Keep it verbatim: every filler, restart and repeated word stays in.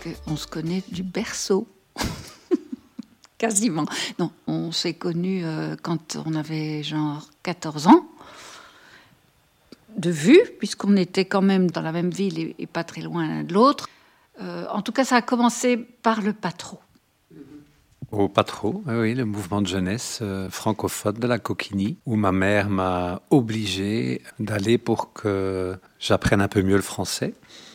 qu'on se connaît du berceau. Quasiment. Non, on s'est connus euh, quand on avait genre quatorze ans, de vue, puisqu'on était quand même dans la même ville et, et pas très loin l'un de l'autre. Euh, en tout cas, ça a commencé par le Patro. Au Patro, oui, le mouvement de jeunesse euh, francophone de la Coquigny, où ma mère m'a obligé d'aller pour que j'apprenne un peu mieux le français.